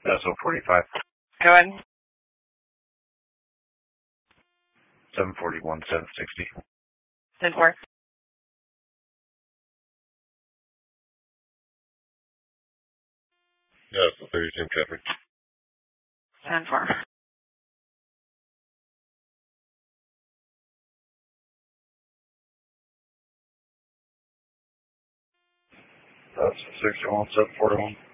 SO 45. Go ahead. 741, 760. 10-4. Yeah, it's the 32 traffic. 10-4. That's 61, 741.